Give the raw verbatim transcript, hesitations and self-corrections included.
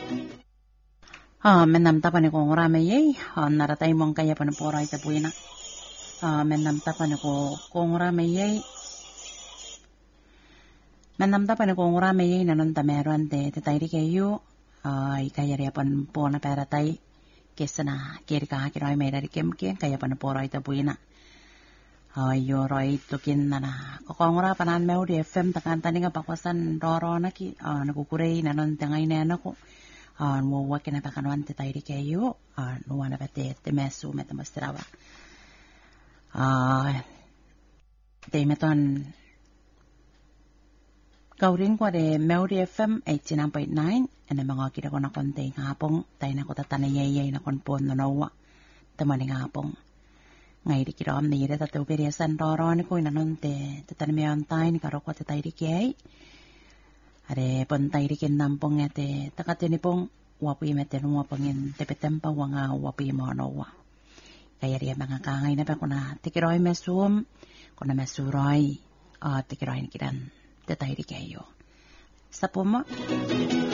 Ah, menam tapane ko ngorame ye, ah, naratay mong kaya pa na pora ita puina. Ah, menam tapane ko ko ngorame ye. Menam tapane ko ngorame ye nanon tameron te te tairi kayu. Ah, ikaya ria pan pona peratai. Kesana kiri ka kira mai dari kemke kaya pa na pora ita puina. Ah, yo roi tukin nana. Ko ngora panan meu di F M takan tani nga pakwasan roro na ki. Ah, nakukurei nanon tengay na nako. Ah, mo wakin na pakanuan te tairi kayo, ah, nuwana pa te te mesu meta masterawa. Ah, te meton kaurin ko de Meuri F M eighty-nine point nine, ene mga kita ko na konte ngapong, tayo na ko tatanayayay na konpon na nawa, tamani ngapong. Ngay di kira am nire tato periasan roro ni ko inanon te, tatanamiyan tayo ni karo ko te tairi kay. Are pon tairi kin nampong ete, takatini pong, wapi meten wapangin tepetempa wanga wapi mo nawa. Kaya rin mga kangay na pa ko na tikiroy mesum, ko na mesuroy, uh, tikiroy ni kiran, tetay di kayo. Sa po mo.